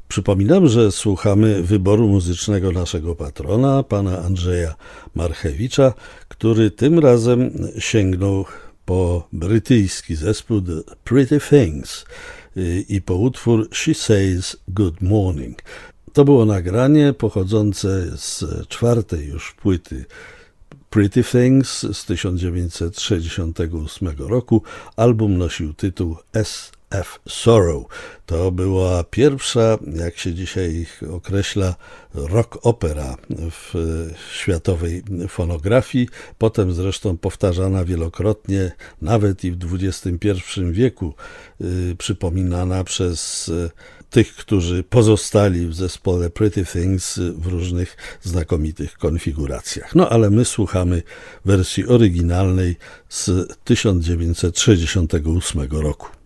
Przypominam, że słuchamy wyboru muzycznego naszego patrona, pana Andrzeja Marchewicza, który tym razem sięgnął po brytyjski zespół The Pretty Things i po utwór She Says Good Morning. To było nagranie pochodzące z czwartej już płyty Pretty Things z 1968 roku. Album nosił tytuł S.F. Sorrow. To była pierwsza, jak się dzisiaj określa, rock opera w światowej fonografii, potem zresztą powtarzana wielokrotnie, nawet i w XXI wieku, przypominana przez tych, którzy pozostali w zespole Pretty Things w różnych znakomitych konfiguracjach. No ale my słuchamy wersji oryginalnej z 1968 roku.